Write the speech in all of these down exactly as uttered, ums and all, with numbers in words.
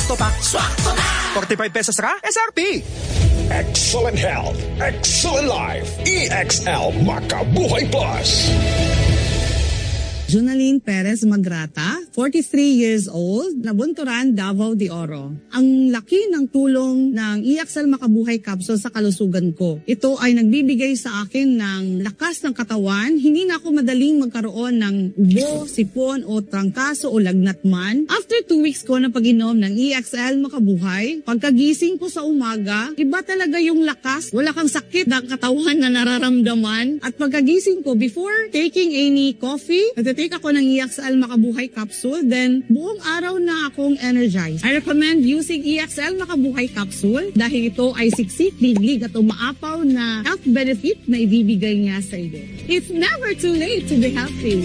swakto pa. Swakto na! forty-five pesos ra, S R P. Excellent health, excellent life. E X L Makabuhay Plus. Junaline Perez Magrata, forty-three years old, Nabunturan, Davao de Oro. Ang laki ng tulong ng E X L Makabuhay Capsule sa kalusugan ko. Ito ay nagbibigay sa akin ng lakas ng katawan. Hindi na ako madaling magkaroon ng ubo, sipon o trangkaso o lagnat man. After two weeks ko na pag-inom ng E X L Makabuhay, pagkagising ko sa umaga, iba talaga yung lakas. Wala kang sakit ng katawan na nararamdaman. At pagkagising ko, before taking any coffee, take ako ng E X L Makabuhay Capsule, then buong araw na akong energized. I recommend using E X L Makabuhay Capsule dahil ito ay siksik, liglig at umaapaw na health benefit na ibibigay niya sa iyo. It's never too late to be healthy.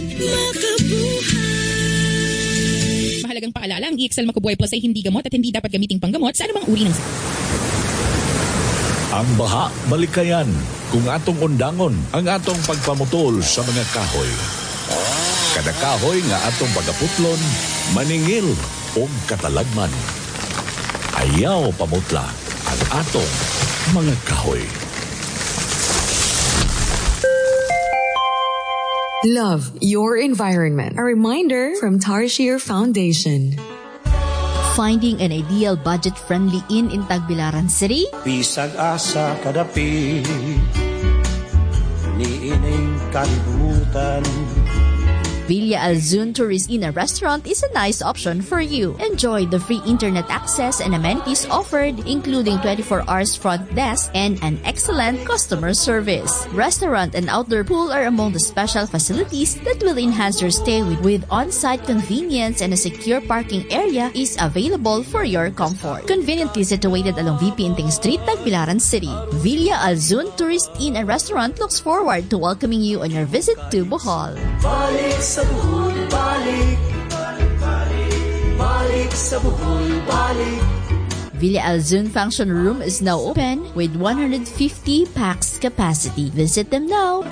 Makabuhay! Mahalagang paalala, ang E X L Makabuhay Plus ay hindi gamot at hindi dapat gamiting panggamot sa anumang uri ng sakit. Ang baha, balikayan. Kung atong undangon, ang atong pagpamutol sa mga kahoy. Kada kahoy nga atong pagaputlon, maningil o katalagman. Ayaw pamutla ang atong mga kahoy. Love your environment. A reminder from Tarshir Foundation. Finding an ideal budget-friendly inn in Tagbilaran City? Bisag asa kadapi, niining kalibutan. Villa Alzun Tourist Inn and Restaurant is a nice option for you. Enjoy the free internet access and amenities offered, including twenty-four hours front desk and an excellent customer service. Restaurant and outdoor pool are among the special facilities that will enhance your stay with, with on-site convenience, and a secure parking area is available for your comfort. Conveniently situated along V P Inting Street, Tagbilaran City. Villa Alzun Tourist Inn and Restaurant looks forward to welcoming you on your visit to Bohol. Balik sa Bohol, balik, balik sa Bohol, balik. Villa Alzun Function Room is now open with one hundred fifty pax capacity. Visit them now.